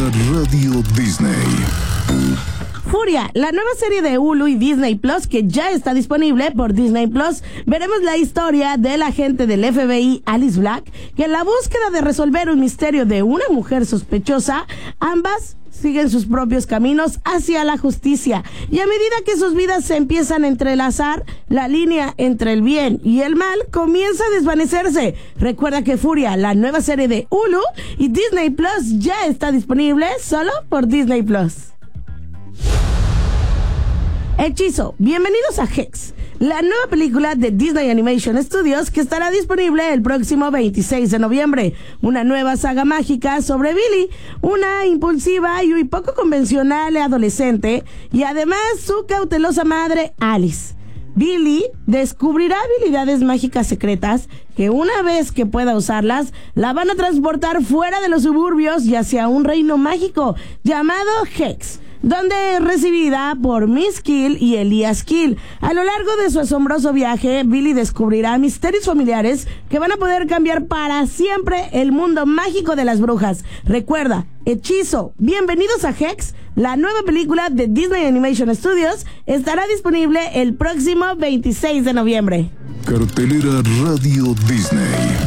Cartelera Radio Disney. Furia, la nueva serie de Hulu y Disney Plus que ya está disponible por Disney Plus. Veremos la historia del agente del FBI Alice Black, que en la búsqueda de resolver un misterio de una mujer sospechosa, ambas siguen sus propios caminos hacia la justicia, y a medida que sus vidas se empiezan a entrelazar, la línea entre el bien y el mal comienza a desvanecerse. Recuerda que Furia, la nueva serie de Hulu y Disney Plus, ya está disponible solo por Disney Plus. Hechizo, bienvenidos a Hex, la nueva película de Disney Animation Studios que estará disponible el próximo 26 de noviembre. Una nueva saga mágica sobre Billy, una impulsiva y poco convencional adolescente, y además su cautelosa madre Alice. Billy descubrirá habilidades mágicas secretas que, una vez que pueda usarlas, la van a transportar fuera de los suburbios y hacia un reino mágico llamado Hex, donde es recibida por Miss Kill y Elias Kill. A lo largo de su asombroso viaje, Billy descubrirá misterios familiares que van a poder cambiar para siempre el mundo mágico de las brujas. Recuerda, Hechizo, bienvenidos a Hex, la nueva película de Disney Animation Studios, estará disponible el próximo 26 de noviembre. Cartelera Radio Disney.